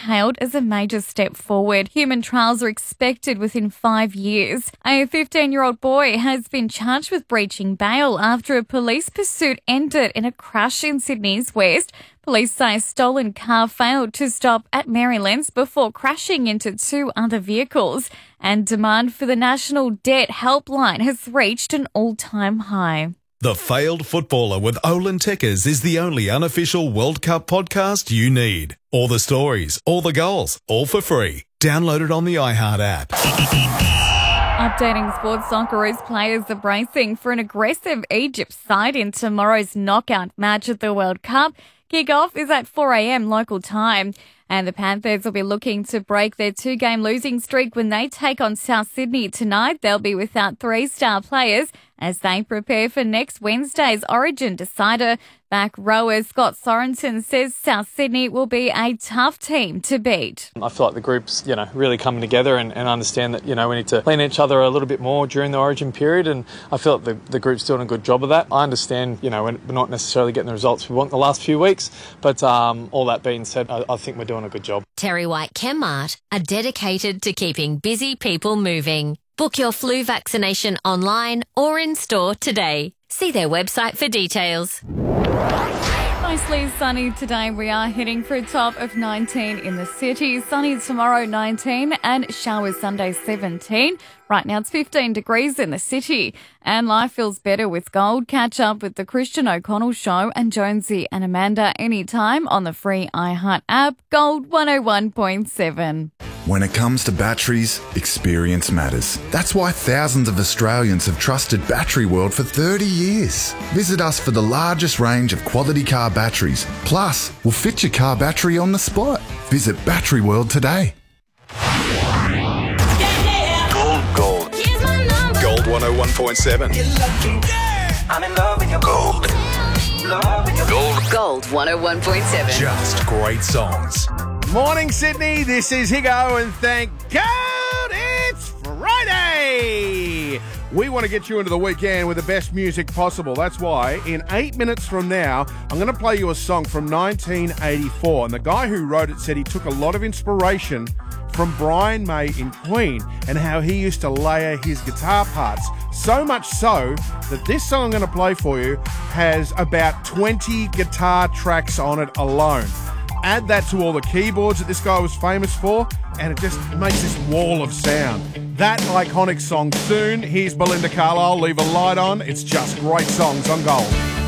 hailed as a major step forward. Human trials are expected within 5 years. A 15-year-old boy has been charged with breaching bail after a police pursuit ended in a crash in Sydney's west. Police say a stolen car failed to stop at Marylands before crashing into two other vehicles. And demand for the National Debt Helpline has reached an all-time high. The Failed Footballer with Olin Tekkers is the only unofficial World Cup podcast you need. All the stories, all the goals, all for free. Download it on the iHeart app. Updating sports, Socceroos players are bracing for an aggressive Egypt side in tomorrow's knockout match at the World Cup. Kick-off is at 4 a.m. local time. And the Panthers will be looking to break their two-game losing streak when they take on South Sydney tonight. They'll be without three-star players as they prepare for next Wednesday's Origin decider. Back rower Scott Sorensen says South Sydney will be a tough team to beat. I feel like the group's, really coming together and understand that, we need to lean each other a little bit more during the Origin period, and I feel like the group's doing a good job of that. I understand, we're not necessarily getting the results we want the last few weeks, but all that being said, I think we're doing a good job. Terry White Chemmart are dedicated to keeping busy people moving. Book your flu vaccination online or in store today. See their website for details. Mostly sunny today. We are heading for a top of 19 in the city. Sunny tomorrow, 19, and showers Sunday, 17. Right now it's 15 degrees in the city. And life feels better with Gold. Catch up with the Christian O'Connell Show and Jonesy and Amanda anytime on the free iHeart app. Gold 101.7. When it comes to batteries, experience matters. That's why thousands of Australians have trusted Battery World for 30 years. Visit us for the largest range of quality car batteries. Plus, we'll fit your car battery on the spot. Visit Battery World today. Gold. Gold 101.7. I'm in love with your gold. Gold 101.7. Just great songs. Morning, Sydney. This is Higo, and thank God it's Friday. We want to get you into the weekend with the best music possible. That's why in 8 minutes from now, I'm going to play you a song from 1984. And the guy who wrote it said he took a lot of inspiration from Brian May in Queen and how he used to layer his guitar parts. So much so that this song I'm going to play for you has about 20 guitar tracks on it alone. Add that to all the keyboards that this guy was famous for, and it just makes this wall of sound. That iconic song soon. Here's Belinda Carlisle, Leave a Light On. It's just great songs on Gold.